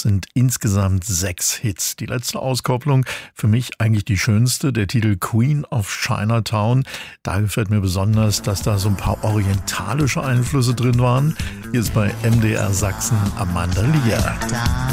sind insgesamt 6 Hits. Die letzte Auskopplung, für mich eigentlich die schönste, der Titel Queen of Chinatown. Da gefällt mir besonders, dass da so ein paar orientalische Einflüsse drin waren. Hier ist bei MDR Sachsen Amanda Lear.